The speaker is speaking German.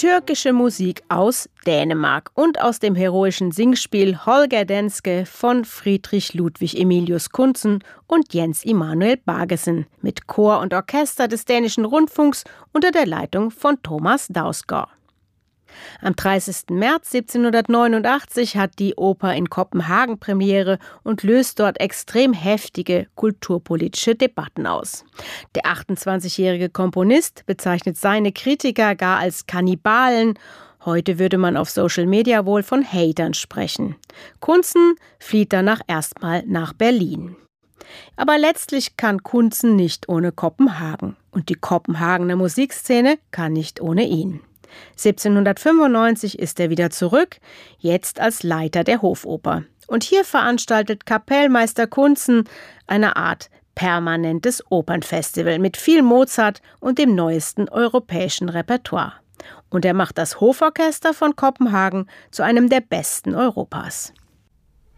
Türkische Musik aus Dänemark und aus dem heroischen Singspiel Holger Danske von Friedrich Ludwig Emilius Kuntzen und Jens Immanuel Bargesen mit Chor und Orchester des Dänischen Rundfunks unter der Leitung von Thomas Dausgaard. Am 30. März 1789 hat die Oper in Kopenhagen Premiere und löst dort extrem heftige kulturpolitische Debatten aus. Der 28-jährige Komponist bezeichnet seine Kritiker gar als Kannibalen. Heute würde man auf Social Media wohl von Hatern sprechen. Kuntzen flieht danach erstmal nach Berlin. Aber letztlich kann Kuntzen nicht ohne Kopenhagen. Und die Kopenhagener Musikszene kann nicht ohne ihn. 1795 ist er wieder zurück, jetzt als Leiter der Hofoper. Und hier veranstaltet Kapellmeister Kuntzen eine Art permanentes Opernfestival mit viel Mozart und dem neuesten europäischen Repertoire. Und er macht das Hoforchester von Kopenhagen zu einem der besten Europas.